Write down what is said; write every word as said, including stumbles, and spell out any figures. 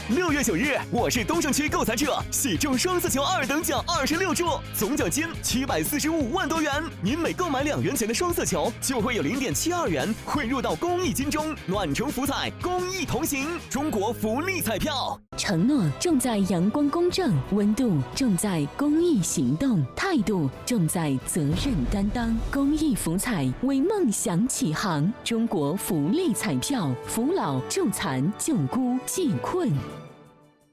六月九日，我市东城区购彩者喜中双色球二等奖二十六注，总奖金七百四十五万多元。您每购买两元钱的双色球，就会有零点七二元汇入到公益金中，暖城福彩，公益同行。中国福利彩票承诺重在阳光公正，温度重在公益行动，态度重在责任担当。公益福彩为梦想起航，中国福利彩票，扶老救残，救孤济困。